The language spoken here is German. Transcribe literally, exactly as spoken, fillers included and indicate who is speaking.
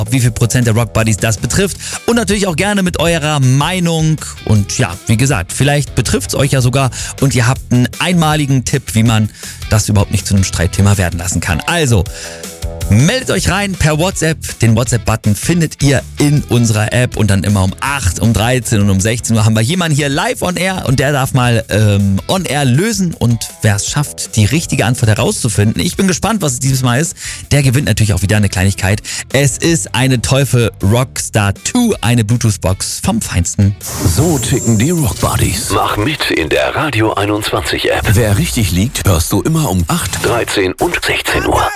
Speaker 1: wie viel Prozent der Rock Buddies das betrifft und natürlich auch gerne mit eurer Meinung und ja, wie gesagt, vielleicht betrifft es euch ja sogar und ihr habt einen einmaligen Tipp, wie man das überhaupt nicht zu einem Streitthema werden lassen kann. Also, meldet euch rein per WhatsApp. Den WhatsApp-Button findet ihr in unserer App und dann immer um acht, um dreizehn und um sechzehn Uhr haben wir jemanden hier live on air und der darf mal ähm, on air lösen und wer es schafft, die richtige Antwort herauszufinden. Ich bin gespannt, was es dieses Mal ist. Der gewinnt natürlich auch wieder eine Kleinigkeit. Es ist eine Teufel Rockstar zwei, eine Bluetooth-Box vom Feinsten.
Speaker 2: So ticken die Rock Buddies.
Speaker 3: Mach mit in der Radio einundzwanzig App.
Speaker 2: Wer richtig liegt, hörst du immer um acht,
Speaker 3: dreizehn und sechzehn Uhr.